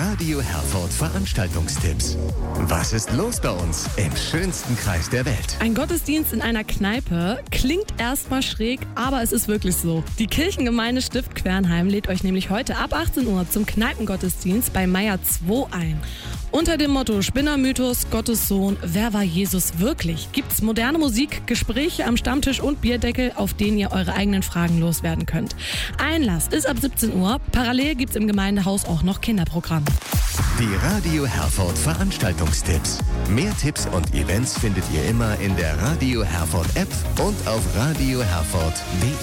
Radio Herford Veranstaltungstipps. Was ist los bei uns im schönsten Kreis der Welt? Ein Gottesdienst in einer Kneipe klingt erstmal schräg, aber es ist wirklich so. Die Kirchengemeinde Stift Quernheim lädt euch nämlich heute ab 18 Uhr zum Kneipengottesdienst bei Meier 2 ein. Unter dem Motto Spinnermythos, Gottes Sohn, wer war Jesus wirklich? Gibt's moderne Musik, Gespräche am Stammtisch und Bierdeckel, auf denen ihr eure eigenen Fragen loswerden könnt. Einlass ist ab 17 Uhr. Parallel gibt's im Gemeindehaus auch noch Kinderprogramm. Die Radio Herford Veranstaltungstipps. Mehr Tipps und Events findet ihr immer in der Radio Herford App und auf radioherford.de.